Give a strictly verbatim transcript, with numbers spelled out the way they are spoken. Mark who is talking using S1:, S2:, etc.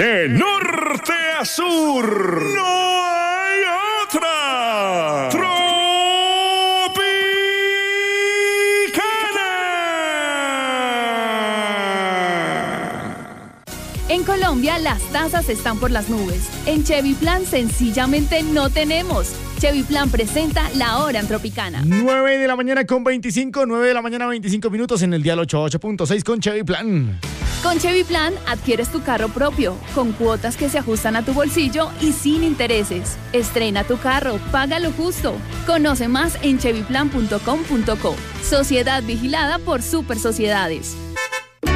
S1: De norte a sur, no hay otra.
S2: En Colombia las tasas están por las nubes. En Chevy Plan sencillamente no tenemos. Chevy Plan presenta La Hora en Tropicana.
S3: nueve de la mañana con veinticinco, nueve de la mañana veinticinco minutos en el dial ochenta y ocho punto seis con Chevy Plan.
S2: Con Chevy Plan adquieres tu carro propio, con cuotas que se ajustan a tu bolsillo y sin intereses. Estrena tu carro, paga lo justo. Conoce más en chevy plan punto com punto co. Sociedad vigilada por Super Sociedades.